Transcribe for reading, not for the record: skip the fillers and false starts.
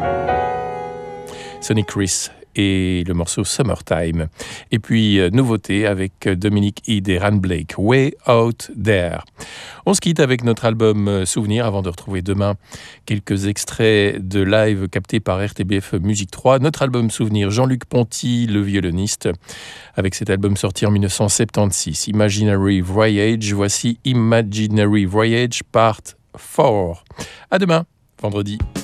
Sonny Chris et le morceau Summertime. Et puis, nouveauté avec Dominique Hid et Ran Blake, Way Out There. On se quitte avec notre album Souvenir avant de retrouver demain quelques extraits de live captés par RTBF Musique 3. Notre album Souvenir, Jean-Luc Ponty, le violoniste, avec cet album sorti en 1976, Imaginary Voyage. Voici Imaginary Voyage Part 4. À demain, vendredi.